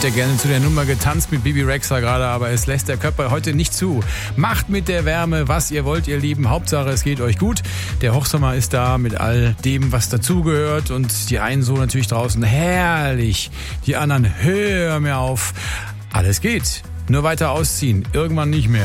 Hätte gerne zu der Nummer getanzt mit Bibi Rexha gerade, aber es lässt der Körper heute nicht zu. Macht mit der Wärme, was ihr wollt, ihr Lieben. Hauptsache, es geht euch gut. Der Hochsommer ist da mit all dem, was dazugehört. Und die einen so natürlich draußen, herrlich. Die anderen, hör mir auf. Alles geht. Nur weiter ausziehen. Irgendwann nicht mehr.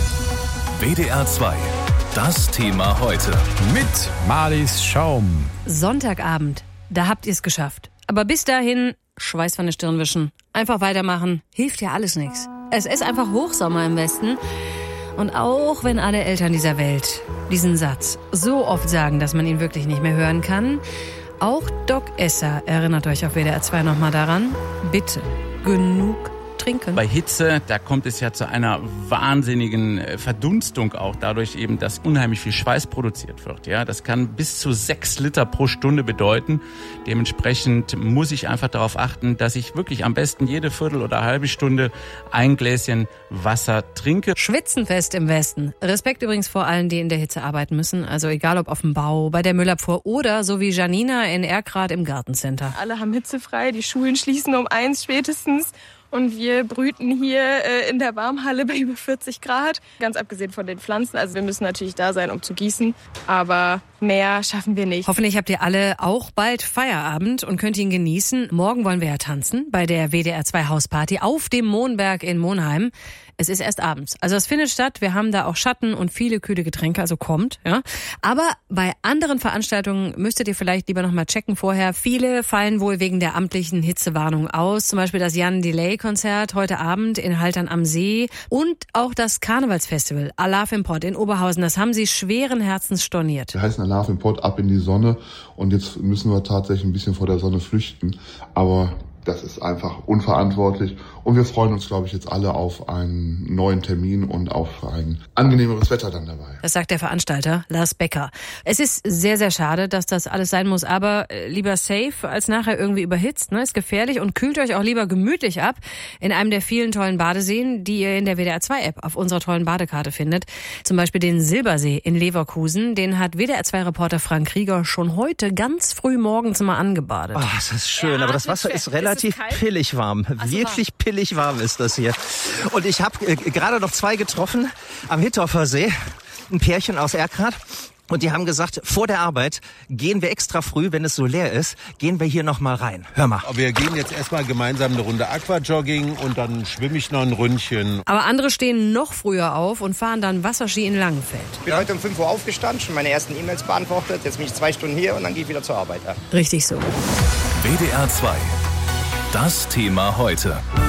WDR 2. Das Thema heute. Mit Marlies Schaum. Sonntagabend. Da habt ihr es geschafft. Aber bis dahin, Schweiß von der Stirn wischen. Einfach weitermachen. Hilft ja alles nichts. Es ist einfach Hochsommer im Westen. Und auch wenn alle Eltern dieser Welt diesen Satz so oft sagen, dass man ihn wirklich nicht mehr hören kann, auch Doc Esser erinnert euch auf WDR 2 nochmal daran. Bitte genug trinken. Bei Hitze, da kommt es ja zu einer wahnsinnigen Verdunstung auch dadurch eben, dass unheimlich viel Schweiß produziert wird. Ja, das kann bis zu 6 Liter pro Stunde bedeuten. Dementsprechend muss ich einfach darauf achten, dass ich wirklich am besten jede Viertel oder halbe Stunde ein Gläschen Wasser trinke. Schwitzenfest im Westen. Respekt übrigens vor allen, die in der Hitze arbeiten müssen. Also egal ob auf dem Bau, bei der Müllabfuhr oder so wie Janina in Erkrath im Gartencenter. Alle haben hitzefrei, die Schulen schließen um 1 spätestens. Und wir brüten hier in der Warmhalle bei über 40 Grad. Ganz abgesehen von den Pflanzen. Also wir müssen natürlich da sein, um zu gießen. Aber mehr schaffen wir nicht. Hoffentlich habt ihr alle auch bald Feierabend und könnt ihn genießen. Morgen wollen wir ja tanzen bei der WDR 2 Hausparty auf dem Mohnberg in Monheim. Es ist erst abends. Also es findet statt. Wir haben da auch Schatten und viele kühle Getränke, also kommt. Ja. Aber bei anderen Veranstaltungen müsstet ihr vielleicht lieber noch mal checken vorher. Viele fallen wohl wegen der amtlichen Hitzewarnung aus. Zum Beispiel das Jan Delay-Konzert heute Abend in Haltern am See und auch das Karnevalsfestival Alarv im Pott in Oberhausen. Das haben sie schweren Herzens storniert. Wir heißen Alarv im Pott, ab in die Sonne. Und jetzt müssen wir tatsächlich ein bisschen vor der Sonne flüchten. Aber das ist einfach unverantwortlich. Und wir freuen uns, glaube ich, jetzt alle auf einen neuen Termin und auf ein angenehmeres Wetter dann dabei. Das sagt der Veranstalter Lars Becker. Es ist sehr, sehr schade, dass das alles sein muss. Aber lieber safe als nachher irgendwie überhitzt. Ne? Ist gefährlich und kühlt euch auch lieber gemütlich ab in einem der vielen tollen Badeseen, die ihr in der WDR 2 App auf unserer tollen Badekarte findet. Zum Beispiel den Silbersee in Leverkusen. Den hat WDR 2 Reporter Frank Krieger schon heute ganz früh morgens mal angebadet. Oh, das ist schön. Aber das Wasser ist relativ pillig warm. Wirklich pillig warm ist das hier. Und ich habe gerade noch 2 getroffen am Hittorfer See. Ein Pärchen aus Erkrath. Und die haben gesagt, vor der Arbeit gehen wir extra früh, wenn es so leer ist, gehen wir hier noch mal rein. Hör mal. Wir gehen jetzt erstmal gemeinsam eine Runde Aquajogging und dann schwimme ich noch ein Ründchen. Aber andere stehen noch früher auf und fahren dann Wasserski in Langenfeld. Ich bin heute um 5 Uhr aufgestanden, schon meine ersten E-Mails beantwortet. Jetzt bin ich 2 Stunden hier und dann gehe ich wieder zur Arbeit. Richtig so. WDR 2. Das Thema heute.